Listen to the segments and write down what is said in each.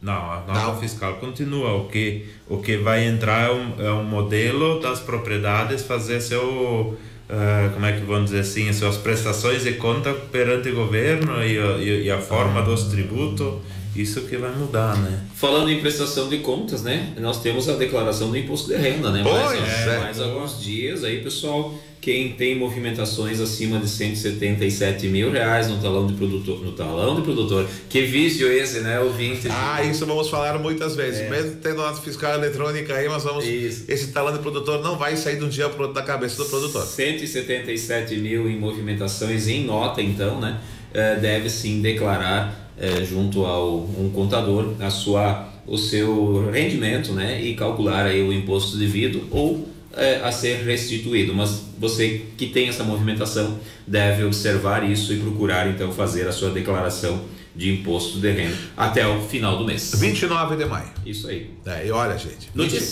Não, a nota fiscal continua. O que vai entrar é um modelo das propriedades fazer como é que vamos dizer assim, suas prestações de conta perante o governo e a forma dos tributos. Isso que vai mudar, né? Falando em prestação de contas, né? Nós temos a declaração do imposto de renda, né? Mais alguns dias aí, pessoal. Quem tem movimentações acima de R$177 mil no talão de produtor. Que vício esse, né, ouvinte? Isso vamos falar muitas vezes. Mesmo tendo nota fiscal eletrônica aí, esse talão de produtor não vai sair de um dia pro outro da cabeça do produtor. 177 mil em movimentações em nota, então, né? Deve sim declarar junto a um contador o seu rendimento, né? E calcular aí o imposto devido ou a ser restituído, mas você que tem essa movimentação deve observar isso e procurar então fazer a sua declaração de imposto de renda até o final do mês. 29 de maio. Isso aí. E olha, gente.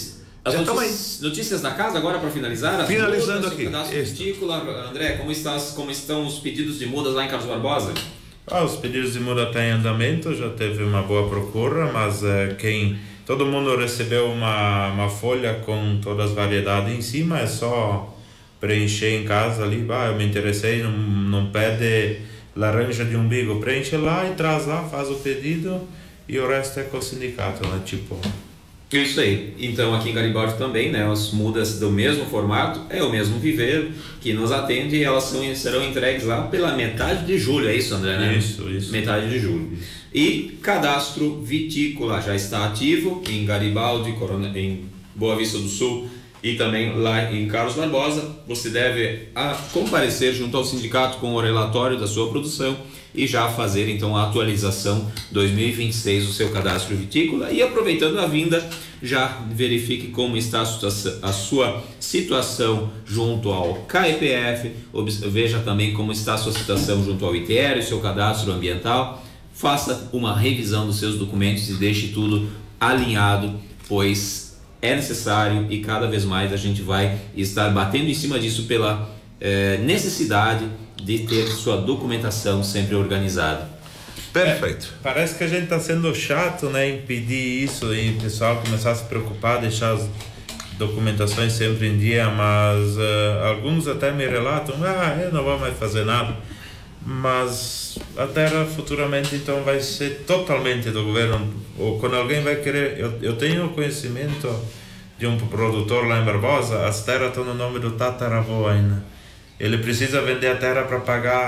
Notícias da casa agora para finalizar. Finalizando aqui. Vitícola, André, como estão os pedidos de mudas lá em Carlos Barbosa? Os pedidos de muda estão em andamento, já teve uma boa procura, mas todo mundo recebeu uma folha com todas as variedades em cima, é só preencher em casa ali. Eu me interessei num pé de laranja de umbigo, preenche lá e traz lá, faz o pedido e o resto é com o sindicato, né? Isso aí. Então aqui em Garibaldi também, né? As mudas do mesmo formato, é o mesmo viveiro que nos atende e elas serão entregues lá pela metade de julho, é isso, André, né? Isso. Metade de julho. E cadastro vitícola já está ativo em Garibaldi, em Boa Vista do Sul e também lá em Carlos Barbosa. Você deve comparecer junto ao sindicato com o relatório da sua produção e já fazer então a atualização 2026 do seu cadastro vitícola. E aproveitando a vinda, já verifique como está a sua situação junto ao CAEPF, veja também como está a sua situação junto ao ITR, o seu cadastro ambiental. Faça uma revisão dos seus documentos e deixe tudo alinhado, pois é necessário e cada vez mais a gente vai estar batendo em cima disso pela necessidade de ter sua documentação sempre organizada. Perfeito. Parece que a gente está sendo chato, né, em pedir isso e o pessoal começar a se preocupar, deixar as documentações sempre em dia, mas alguns até me relatam, eu não vou mais fazer nada. Mas a terra futuramente então vai ser totalmente do governo, ou quando alguém vai querer, eu tenho conhecimento de um produtor lá em Barbosa, as terras estão no nome do tataravô ainda, ele precisa vender a terra para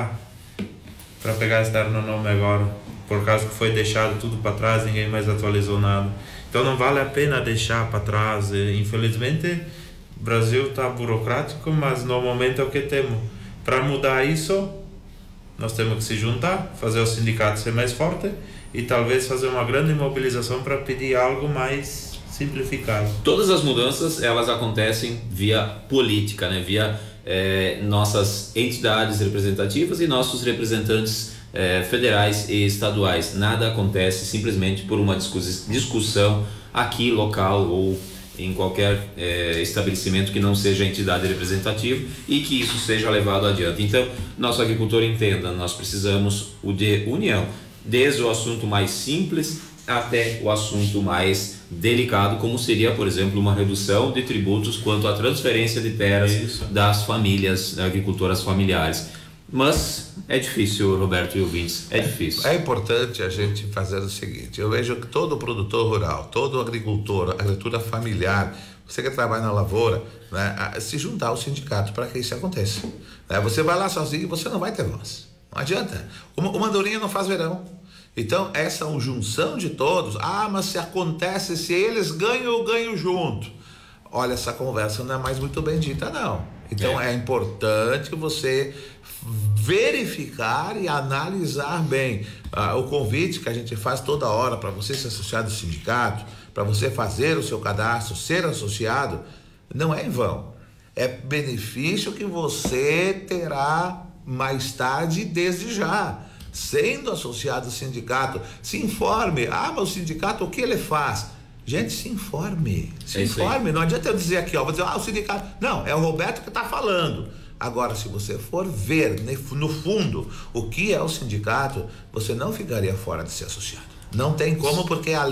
pegar essa terra no nome agora, por causa que foi deixado tudo para trás, ninguém mais atualizou nada, então não vale a pena deixar para trás. Infelizmente o Brasil está burocrático, mas no momento é o que temos. Para mudar isso, nós temos que se juntar, fazer o sindicato ser mais forte e talvez fazer uma grande mobilização para pedir algo mais simplificado. Todas as mudanças, elas acontecem via política, né? Via nossas entidades representativas e nossos representantes federais e estaduais. Nada acontece simplesmente por uma discussão aqui local ou em qualquer estabelecimento que não seja entidade representativa e que isso seja levado adiante. Então, nosso agricultor entenda, nós precisamos de união, desde o assunto mais simples até o assunto mais delicado, como seria, por exemplo, uma redução de tributos quanto à transferência de terras das famílias agricultoras familiares. Mas é difícil, Roberto e ouvintes, é difícil. É importante a gente fazer o seguinte, eu vejo que todo produtor rural, todo agricultor, agricultura familiar, você que trabalha na lavoura, né, se juntar ao sindicato para que isso aconteça. Você vai lá sozinho e você não vai ter voz. Não adianta. Uma andorinha não faz verão. Então, essa junção de todos, mas se acontece, se eles ganham, eu ganho junto. Olha, essa conversa não é mais muito bem dita, não. Então, é importante você verificar e analisar bem o convite que a gente faz toda hora para você se associar ao sindicato, para você fazer o seu cadastro, ser associado, não é em vão. É benefício que você terá mais tarde, desde já, sendo associado ao sindicato. Se informe. Mas o sindicato, o que ele faz? Gente, se informe. Não adianta eu dizer aqui, vou dizer, o sindicato. Não, é o Roberto que está falando. Agora, se você for ver no fundo o que é o sindicato, você não ficaria fora de ser associado. Não tem como, porque a